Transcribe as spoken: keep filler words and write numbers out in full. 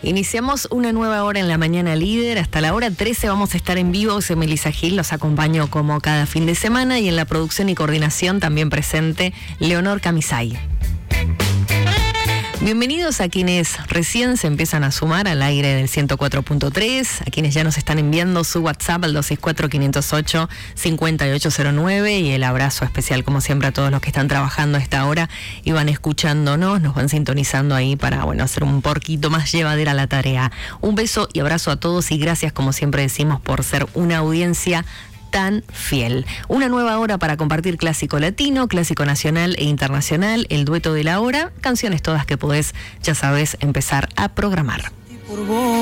Iniciamos una nueva hora en la mañana líder. Hasta la hora trece vamos a estar en vivo. Soy Melissa Gil, los acompaño como cada fin de semana. Y en la producción y coordinación también presente Leonor Camisay. Bienvenidos a quienes recién se empiezan a sumar al aire del ciento cuatro punto tres, a quienes ya nos están enviando su WhatsApp al dos seis cuatro, cinco cero ocho, cinco ocho cero nueve, y el abrazo especial como siempre a todos los que están trabajando a esta hora y van escuchándonos, nos van sintonizando ahí para, bueno, hacer un poquito más llevadera la tarea. Un beso y abrazo a todos y gracias, como siempre decimos, por ser una audiencia tan fiel. Una nueva hora para compartir clásico latino, clásico nacional e internacional, el dueto de la hora, canciones todas que podés, ya sabes, empezar a programar.